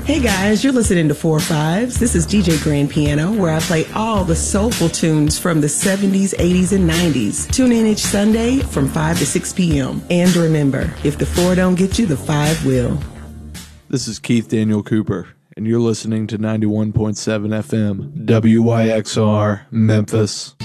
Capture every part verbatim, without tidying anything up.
Hey guys, you're listening to Four Fives. This is D J Grand Piano, where I play all the soulful tunes from the seventies, eighties, and nineties. Tune in each Sunday from five to six p.m. And remember, if the four don't get you, the five will. This is Keith Daniel Cooper, and you're listening to ninety-one point seven F M, W Y X R, Memphis.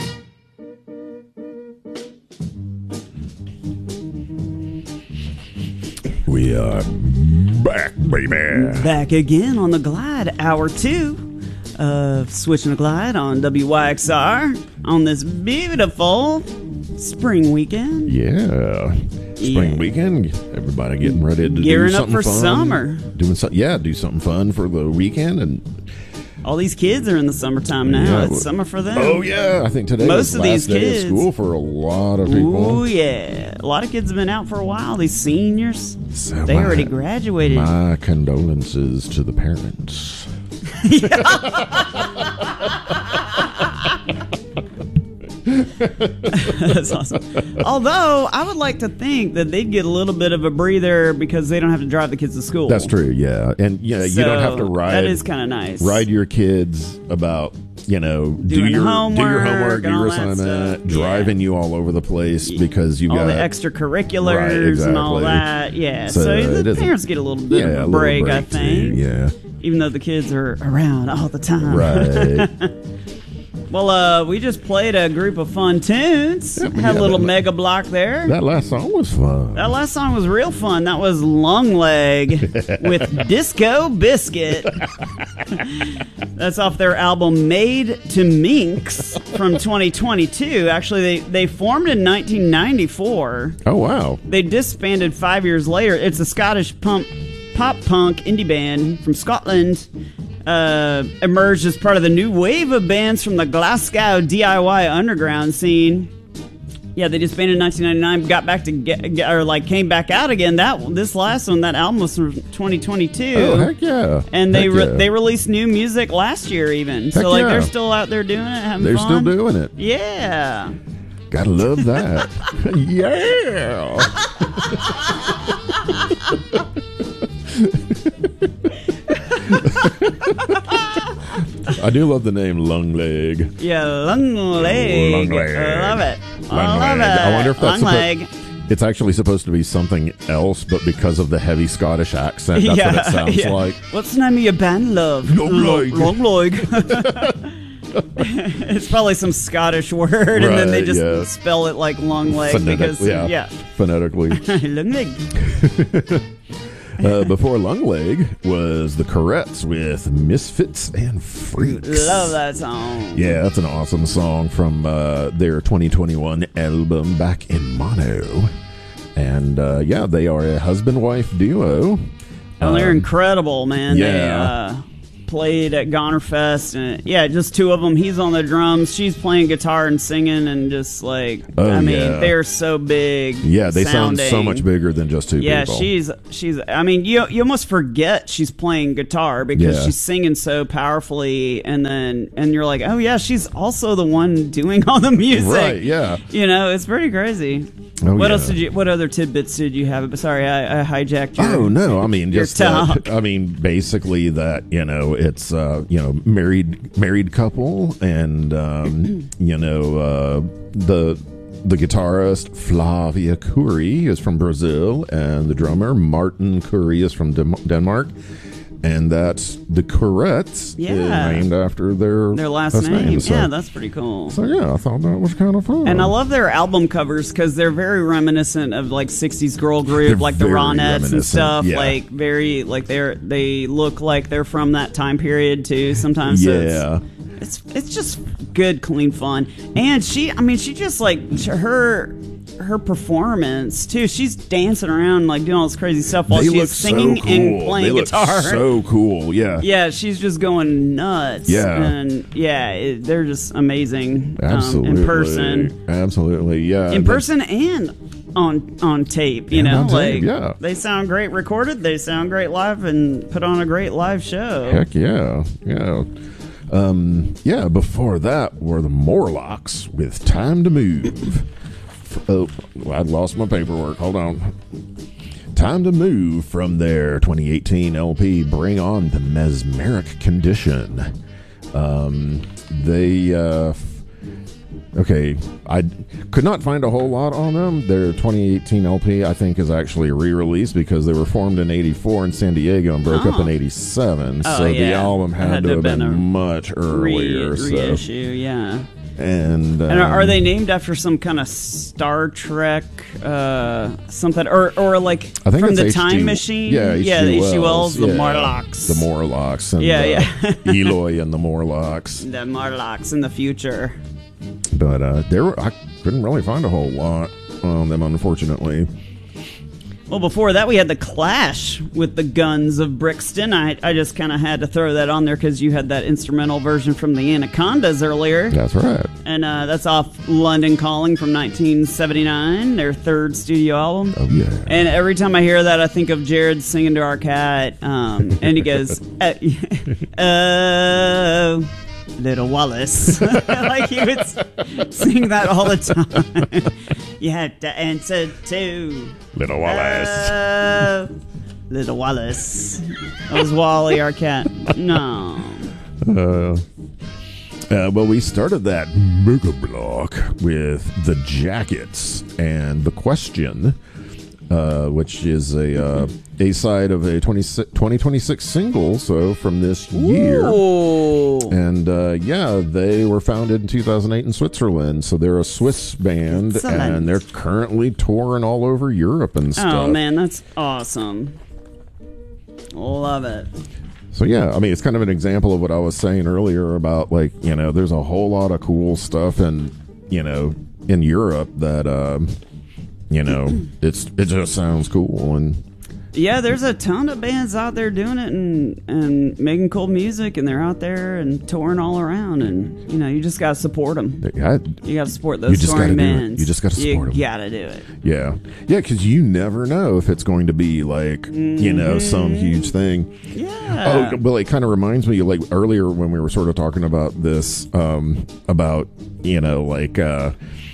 We are back, baby. Back again on the Glide, hour two of Switching the Glide on W Y X R on this beautiful spring weekend. Yeah. Spring Yeah. weekend. Everybody getting ready to Gearing do up something for fun. summer. Doing so, yeah, do something fun for the weekend. And All these kids are in the summertime now. Yeah, It's well- summer for them. oh yeah, I think today Most was of the these last day kids- of school for a lot of people. Ooh, yeah. A lot of kids have been out for a while. These seniors, So they my- already graduated. My condolences to the parents. That's awesome. Although, I would like to think that they'd get a little bit of a breather because they don't have to drive the kids to school. That's true, yeah. And yeah, you don't have to So, ride. That is kind of nice. Ride your kids about, you know, do Doing your homework, do your homework, do and your all that assignment, stuff. driving you all over the place because you all got the extracurriculars Right, and all exactly. that. Yeah. So, So, it the isn't- parents get a little bit yeah, of a a little break, I break too, think. yeah. Even though the kids are around all the time. Right. Well, uh, we just played a group of fun tunes. Yeah, Had yeah, a little that- mega block there. That last song was fun. That last song was real fun. That was Long Leg with Disco Biscuit. That's off their album Made to Minx from twenty twenty-two. Actually, they, they formed in nineteen ninety-four. Oh wow. They disbanded five years later. It's a Scottish pump, pop punk indie band from Scotland. Uh, emerged as part of the new wave of bands from the Glasgow D I Y underground scene. Yeah, they disbanded in nineteen ninety-nine, got back to get, or like came back out again. That this last one, that album was from twenty twenty-two. Oh heck yeah. And they Heck re- yeah. they released new music last year even. Heck so like yeah. they're still out there doing it, having They're fun. still doing it. Yeah. Gotta love that. Yeah. I do love the name Long Leg. Yeah, Long Leg. Long Leg. I love it. I Long love Leg. it. I wonder if that's Long suppo- Leg. It's actually supposed to be something else, but because of the heavy Scottish accent, that's yeah, what it sounds yeah. like. What's the name of your band, love? Long Leg. Long Leg. It's probably some Scottish word, and then they Right, just yeah. spell it like long leg Phonetic- because yeah, yeah. phonetically. Long leg. Uh, before Long Leg was the Corettes with Misfits and Freaks. Love that song. Yeah, that's an awesome song from uh, their twenty twenty-one album Back in Mono. And uh, yeah, they are a husband-wife duo. Oh, they're Um, incredible, man. They yeah. uh, played at Goner Fest, and yeah, just two of them. He's on the drums, she's playing guitar and singing, and just like Oh, I mean, yeah. they're so big. Yeah, they sound so sounding. much bigger than just two Yeah, people. she's she's. I mean, you you almost forget she's playing guitar because Yeah. she's singing so powerfully, and then and you're like, oh yeah, she's also the one doing all the music. Right, yeah. You know, it's pretty crazy. Oh, what yeah. else did you? What other tidbits did you have? Sorry, I, I hijacked your. Oh no! I mean, your just that, talk. I mean, basically that you know, it's uh, you know, married married couple, and um, you know, uh, the the guitarist Flavia Curie is from Brazil, and the drummer Martin Curie is from Dem- Denmark, and that's the Corettes Yeah. is named after their Their last name. names. So, Yeah, that's pretty cool. so yeah, I thought that was kind of fun. And I love their album covers because they're very reminiscent of like sixties girl group, They're like the very Ronettes and reminiscent, stuff. yeah. Like very, like they're they look like they're from that time period too. Sometimes, so Yeah. it's, it's it's just good, clean fun. And she, I mean, she just like her her performance too. She's dancing around like doing all this crazy stuff while They look she's singing so cool. and playing they look guitar. So cool, yeah. Yeah, she's just going nuts. Yeah. and yeah, it, they're just amazing. Absolutely. um, in person. Absolutely, yeah. in But- person and on on tape, you And know, on like tape, yeah. they sound great recorded, they sound great live, and put on a great live show. Heck yeah, yeah. Um, yeah, before that were the Morlocks with Time to Move. Oh, I lost my paperwork. Hold on. Time to Move from their twenty eighteen L P, Bring On the Mesmeric Condition. Um, they, uh, okay, I could not find a whole lot on them. Their twenty eighteen L P, I think, is actually a re-release because they were formed in eighty-four in San Diego and broke oh. up in eighty-seven. Oh, so yeah. the album had, had to have been, been much earlier. Re- so. reissue, yeah. And, um, and are, are they named after some kind of Star Trek uh, something, or or like I think from the H G Time Machine? Yeah, yeah, the H G Wells, the yeah. Morlocks, the Morlocks, and yeah, uh, yeah, Eloy and the Morlocks, the Morlocks in the future. But uh, there, were, I couldn't really find a whole lot on them, unfortunately. Well, before that, we had the Clash with the Guns of Brixton. I, I just kind of had to throw that on there because you had that instrumental version from the Anacondas earlier. That's right. And uh, that's off London Calling from nineteen seventy-nine, their third studio album. Oh, yeah. And every time I hear that, I think of Jared singing to our cat. Um, and he goes, uh, oh, little Wallace. Like he would sing that all the time. You had to answer to Little Wallace. Uh, little Wallace. That was Wally, our cat. No. Uh, uh, well, we started that mega block with The Jackets and The Question, uh, which is a uh, A-side of a twenty twenty-six single, so from this year. Ooh. And uh, yeah, they were founded in two thousand eight in Switzerland, so they're a Swiss band, Switzerland. and they're currently touring all over Europe and stuff. Oh, man, that's awesome. Love it. So yeah, I mean, it's kind of an example of what I was saying earlier about, like, you know, there's a whole lot of cool stuff in, you know, in Europe that, um, you know, it's it just sounds cool. And yeah, there's a ton of bands out there doing it and and making cool music, and they're out there and touring all around, and you know, you just gotta support them. I, You gotta support You those just touring gotta do it. bands. You just gotta support 'em. You gotta do it. yeah, yeah, because you never know if it's going to be like, you know, some huge thing. Yeah. Oh, well, it kind of reminds me, like, earlier when we were sort of talking about this, um, about, you know, like, uh,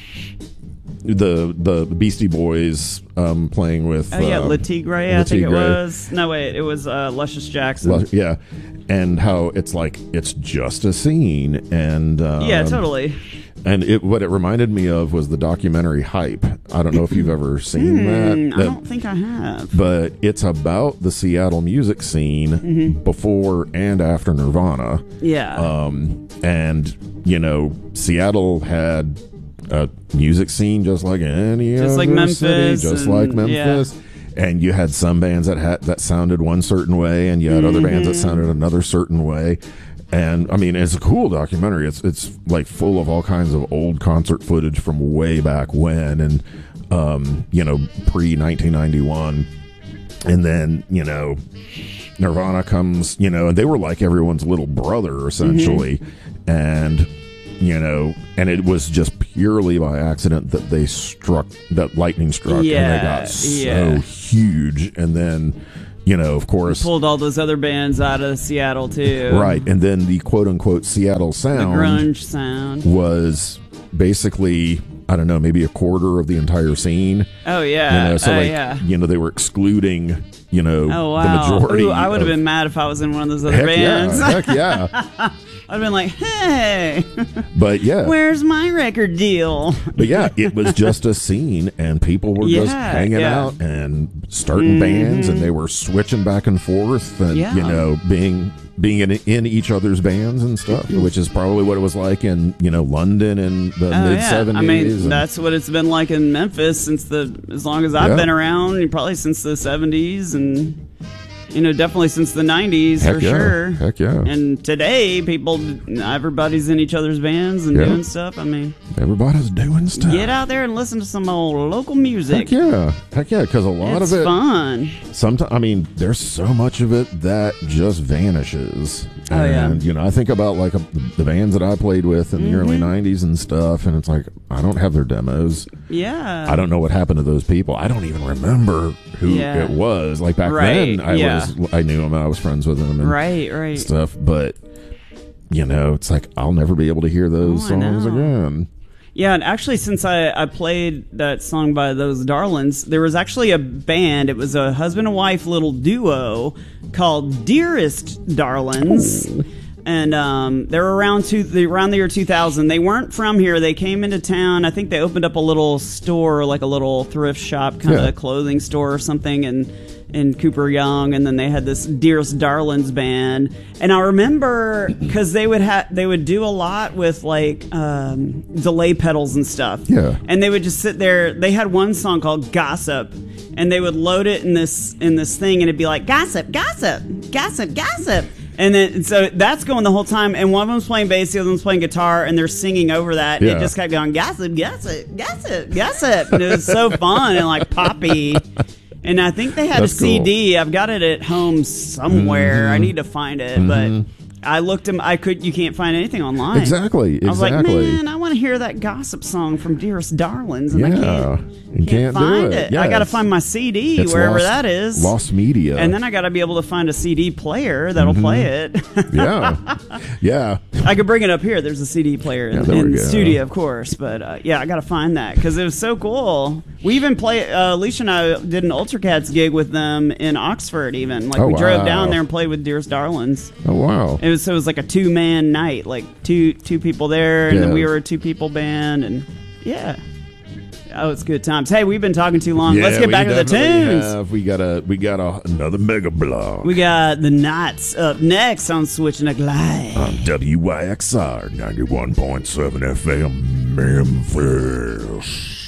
the the Beastie Boys um, playing with... Oh, yeah, uh, Le Tigre, I think it Tigre. was. No, wait, it was uh, Luscious Jackson. Lu- yeah, and how it's like, it's just a scene, and... Um, yeah, totally. And it, what it reminded me of was the documentary Hype. I don't know if you've ever seen Hmm, that. I that don't think I have. but it's about the Seattle music scene Mm-hmm. before and after Nirvana. Yeah. Um, and, you know, Seattle had a music scene just like any Just other like Memphis city, just and- like Memphis. And you had some bands that had that sounded one certain way, and you had other bands that Mm-hmm. sounded another certain way. And I mean, it's a cool documentary. It's it's like full of all kinds of old concert footage from way back when, and um, you know, pre nineteen ninety-one. And then, you know, Nirvana comes, you know, and they were like everyone's little brother essentially, Mm-hmm. and you know, and it was just purely by accident that they struck, that lightning struck, and they Yeah, got so yeah. huge, and then, you know, of course, Pulled all those other bands out of Seattle, too. right, and then the quote unquote Seattle The sound grunge sound. was basically, I don't know, maybe a quarter of the entire scene. Oh, yeah. You know, so Oh, like, yeah. you know, they were excluding, you know, Oh, wow. the majority. Ooh, I would have of- been mad if I was in one of those other Heck bands. yeah, heck yeah. I'd have been like, hey, But yeah, where's my record deal? but yeah, it was just a scene, and people were just Yeah, hanging yeah. out and starting bands, and they were switching back and forth, and Yeah. you know, being being in, in each other's bands and stuff, which is probably what it was like in, you know, London in the Oh, mid yeah. seventies. I mean, that's what it's been like in Memphis since the, as long as I've Yeah. been around, probably since the seventies and, you know, definitely since the nineties Heck for yeah. sure. Heck yeah. And today, people, everybody's in each other's bands and Yeah. doing stuff. I mean, Everybody's doing stuff. get out there and listen to some old local music. Heck yeah, heck yeah, because a lot It's of it, fun. sometimes, I mean, there's so much of it that just vanishes. Oh, yeah. And, you know, I think about like a, the bands that I played with in the early Mm-hmm. nineties and stuff, and it's like, I don't have their demos. Yeah. I don't know what happened to those people. I don't even remember who Yeah. it was. Like back Right, then, I yeah. was, I knew him, I was friends with him and Right, right. stuff, but, you know, it's like, I'll never be able to hear those Oh, I songs know. again. Yeah, and actually, since I, I played that song by those Darlings, there was actually a band. It was a husband and wife little duo called Dearest Darlings. Oh. And um, they were around, two, around the year two thousand. They weren't from here. They came into town. I think they opened up a little store, like a little thrift shop, kind of yeah. a clothing store or something, and in Cooper Young, and then they had this Dearest Darlings band. And I remember because they would have they would do a lot with like um, delay pedals and stuff. Yeah. And they would just sit there. They had one song called Gossip, and they would load it in this in this thing, and it'd be like gossip, gossip, gossip, gossip. And then, so that's going the whole time, and one of them's playing bass, the other one's playing guitar, and they're singing over that, and yeah. it just kept going, gossip, gossip, gossip, gossip, and it was so fun and, like, poppy. And I think they had That's a C D. cool. I've got it at home somewhere. Mm-hmm. I need to find it, Mm-hmm. but I looked them. I could. You can't find anything online. Exactly. Exactly. I was like, man, I want to hear that gossip song from Dearest Darlings, and yeah. I can't. You can't, can't find do it. it. I got to Yes. find my C D It's wherever lost, that is. Lost media. And then I got to be able to find a C D player that'll Mm-hmm. play it. yeah. Yeah. I could bring it up here. There's a C D player in, Yeah, there we in the go. studio, of course. But uh, yeah, I got to find that because it was so cool. We even play. Uh, Alicia and I did an Ultracats gig with them in Oxford. Even like Oh, we drove wow. down there and played with Dearest Darlings. Oh, wow. It was so it was like a two man night, like two two people there, and then Yeah. we were a two people band, and yeah. Oh, it's good times. Hey, we've been talking too long. Let's Yeah, get we back to the definitely tunes. have. We got a we got a, another mega block We got the Knots up next on Switching a Glide. on W Y X R ninety-one point seven F M Memphis.